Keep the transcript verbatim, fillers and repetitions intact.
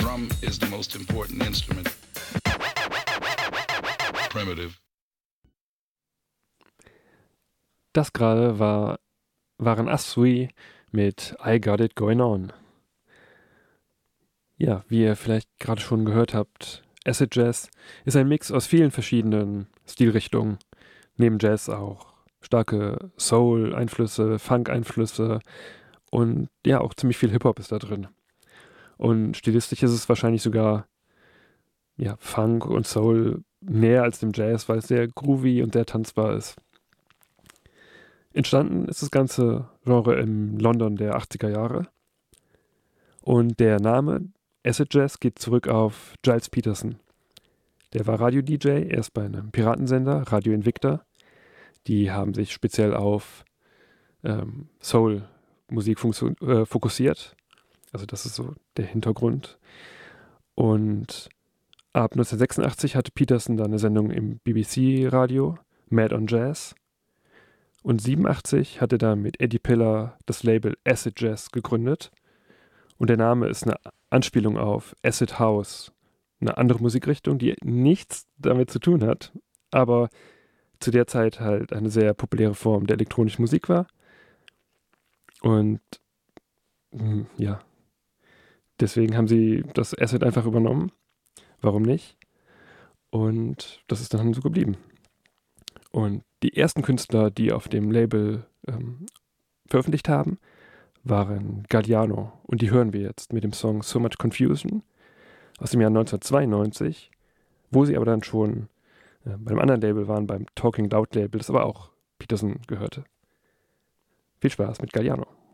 drum is the most important instrument. Primitive. Das gerade war, waren Asui mit I Got It Going On. Ja, wie ihr vielleicht gerade schon gehört habt, Acid Jazz ist ein Mix aus vielen verschiedenen Stilrichtungen. Neben Jazz auch starke Soul-Einflüsse, Funk-Einflüsse und ja, auch ziemlich viel Hip-Hop ist da drin. Und stilistisch ist es wahrscheinlich sogar ja, Funk und Soul näher als dem Jazz, weil es sehr groovy und sehr tanzbar ist. Entstanden ist das ganze Genre im London der achtziger Jahre. Und der Name Acid Jazz geht zurück auf Giles Peterson. Der war Radio-D J, erst bei einem Piratensender, Radio Invicta. Die haben sich speziell auf ähm, Soul-Musik funktio- äh, fokussiert. Also das ist so der Hintergrund. Und ab neunzehnhundertsechsundachtzig hatte Peterson dann eine Sendung im B B C-Radio, Mad on Jazz. Und siebenundachtzig hat er dann mit Eddie Piller das Label Acid Jazz gegründet. Und der Name ist eine Anspielung auf Acid House, eine andere Musikrichtung, die nichts damit zu tun hat, aber zu der Zeit halt eine sehr populäre Form der elektronischen Musik war. Und mh, ja, deswegen haben sie das Acid einfach übernommen. Warum nicht? Und das ist dann so geblieben. Und die ersten Künstler, die auf dem Label ähm, veröffentlicht haben, waren Galliano. Und die hören wir jetzt mit dem Song So Much Confusion aus dem Jahr neunzehnhundertzweiundneunzig, wo sie aber dann schon äh, bei einem anderen Label waren, beim Talking Loud Label, das aber auch Peterson gehörte. Viel Spaß mit Galliano.